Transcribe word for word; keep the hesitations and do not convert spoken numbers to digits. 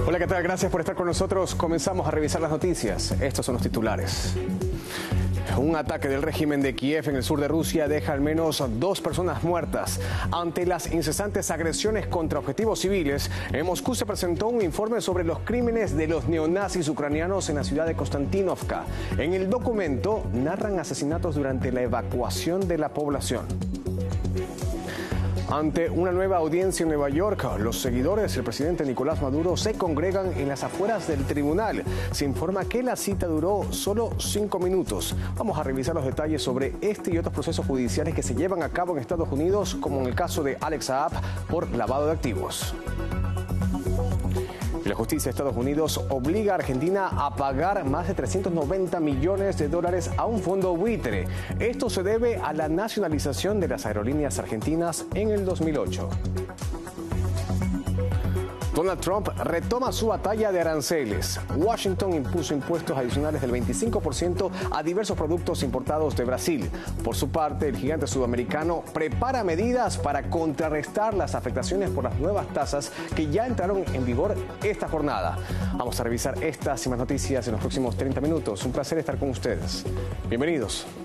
Hola, ¿qué tal? Gracias por estar con nosotros. Comenzamos a revisar las noticias. Estos son los titulares. Un ataque del régimen de Kiev en el sur de Rusia deja al menos dos personas muertas. Ante las incesantes agresiones contra objetivos civiles, en Moscú se presentó un informe sobre los crímenes de los neonazis ucranianos en la ciudad de Konstantinovka. En el documento narran asesinatos durante la evacuación de la población. Ante una nueva audiencia en Nueva York, los seguidores del presidente Nicolás Maduro se congregan en las afueras del tribunal. Se informa que la cita duró solo cinco minutos. Vamos a revisar los detalles sobre este y otros procesos judiciales que se llevan a cabo en Estados Unidos, como en el caso de Alex Saab por lavado de activos. La justicia de Estados Unidos obliga a Argentina a pagar más de trescientos noventa millones de dólares a un fondo buitre. Esto se debe a la nacionalización de las aerolíneas argentinas en el dos mil ocho. Donald Trump retoma su batalla de aranceles. Washington impuso impuestos adicionales del veinticinco por ciento a diversos productos importados de Brasil. Por su parte, el gigante sudamericano prepara medidas para contrarrestar las afectaciones por las nuevas tasas que ya entraron en vigor esta jornada. Vamos a revisar estas y más noticias en los próximos treinta minutos. Un placer estar con ustedes. Bienvenidos.